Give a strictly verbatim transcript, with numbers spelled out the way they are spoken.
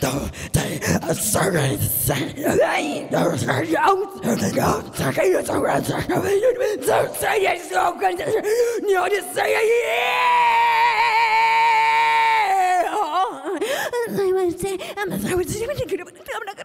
they are sorry to say. Those are young, young, second, so say it so good. You just say it. I would say, I'm a